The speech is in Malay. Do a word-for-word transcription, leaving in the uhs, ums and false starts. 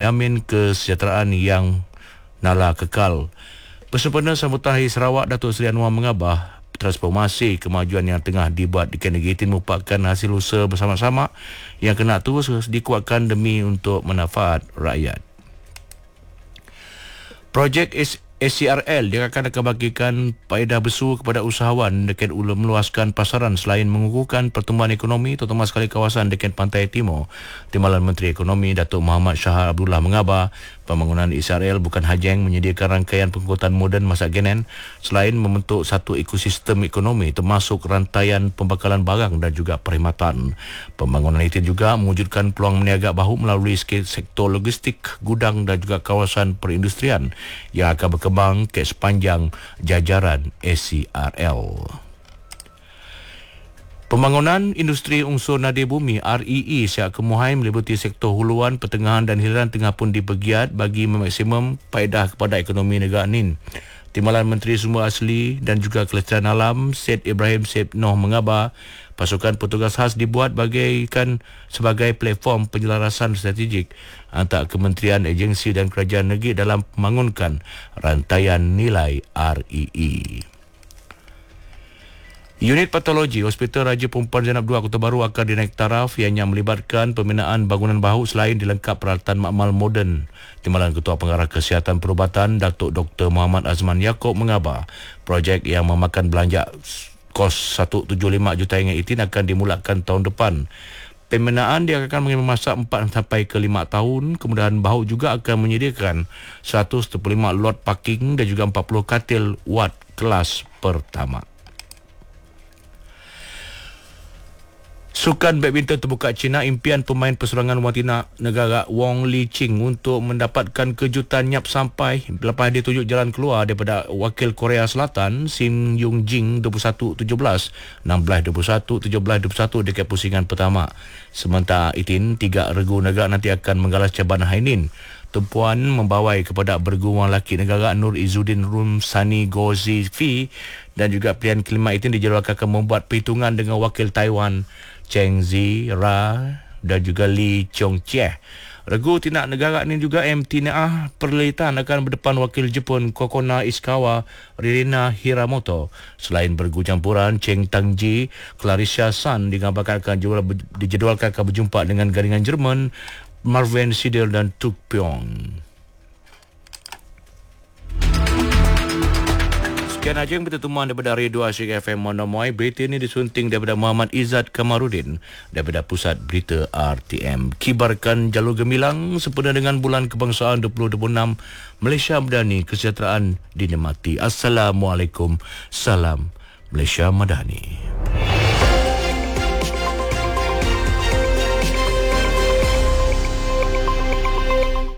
menjamin kesejahteraan yang nala kekal. Bersempena sambutan Hari Sarawak, Datuk Seri Anwar mengabah transformasi kemajuan yang tengah dibuat di Negeri Tin merupakan hasil usaha bersama-sama yang kena terus dikuatkan demi untuk manfaat rakyat. Projek S C R L diharapkan akan bagikan faedah besar kepada usahawan dekat ula meluaskan pasaran selain mengukuhkan pertumbuhan ekonomi terutama sekali kawasan dekat Pantai Timur. Timbalan Menteri Ekonomi Datuk Muhammad Shahar Abdullah mengabah pembangunan S C R L bukan hanya menyediakan rangkaian pengangkutan moden masa genen selain membentuk satu ekosistem ekonomi termasuk rantaian pembekalan barang dan juga perkhidmatan. Pembangunan itu juga mewujudkan peluang meniaga bahu melalui sektor logistik, gudang dan juga kawasan perindustrian yang akan berkembang Kembang ke sepanjang jajaran S C R L. Pembangunan industri unsur nadir bumi R E E siap kemuhai meliputi sektor huluan, pertengahan dan hiliran tengah pun dipegiat bagi memaksimum faedah kepada ekonomi negara Nin. Timbalan Menteri Sumber Asli dan juga Kelestarian Alam Syed Ibrahim Syed Noh mengabah pasukan petugas khas dibuat bagaikan sebagai platform penyelarasan strategik antara kementerian, agensi dan kerajaan negeri dalam membangunkan rantaian nilai R E E. Unit Patologi Hospital Raja Perempuan Zainab dua Kota Baru akan dinaik taraf ianya melibatkan pembinaan bangunan bahu selain dilengkap peralatan makmal moden. Timbalan Ketua Pengarah Kesihatan Perubatan Datuk Doktor Muhammad Azman Yaakob mengabah projek yang memakan belanja kos seratus tujuh puluh lima juta ringgit itu akan dimulakan tahun depan. Pembinaan dia akan mengambil masa empat sampai ke lima tahun. Kemudian bahu juga akan menyediakan seratus tujuh puluh lima lot parking dan juga empat puluh katil wad kelas pertama. Sukan badminton terbuka China, impian pemain perseorangan wanita negara Wong Li Ching untuk mendapatkan kejutan nyap sampai lepas dia tunjuk jalan keluar daripada wakil Korea Selatan Sim Yung Jing dua puluh satu tujuh belas, enam belas dua puluh satu, tujuh belas dua puluh satu dekat pusingan pertama. Sementara itu, tiga regu negara nanti akan menggalas cabaran Hainin. Tumpuan membawai kepada bergu wang lelaki negara Nur Izzuddin Rum Sani Gozi Fi dan juga pilihan kelima itu dijadualkan akan membuat perhitungan dengan wakil Taiwan Cheng Zi Ra dan juga Lee Chong Chieh. Regu tindak negara ini juga M T N A perlitan akan berdepan wakil Jepun Kokona Ishikawa Ririna Hiramoto. Selain bergu campuran, Cheng Tangji Clarissa San digambarkan akan dijadualkan akan berjumpa dengan gandingan Jerman Marvin Sidel dan Tuk Pyong. Sekian aja yang bertemuan daripada Radio Asyik F M Monomoy. Berita ini disunting daripada Muhammad Izzat Kamarudin daripada Pusat Berita R T M. Kibarkan jalur gemilang sempena dengan Bulan Kebangsaan dua ribu dua puluh enam. Malaysia Madani, kesejahteraan dinikmati. Assalamualaikum. Salam Malaysia Madani.